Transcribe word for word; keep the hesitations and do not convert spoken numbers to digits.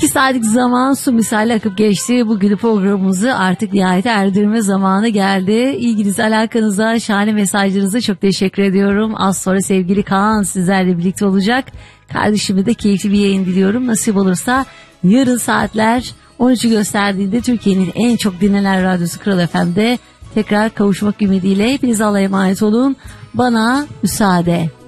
İki saatlik zaman su misali akıp geçti. Bugün programımızı artık nihayete erdirme zamanı geldi. İlginiz, alakanıza, şahane mesajlarınıza çok teşekkür ediyorum. Az sonra sevgili Kaan sizlerle birlikte olacak. Kardeşime de keyifli bir yayın diliyorum. Nasip olursa yarın saatler on üçü gösterdiğinde Türkiye'nin en çok dinlenen radyosu Kral F M'de tekrar kavuşmak ümidiyle hepinize Allah'a emanet olun. Bana müsaade.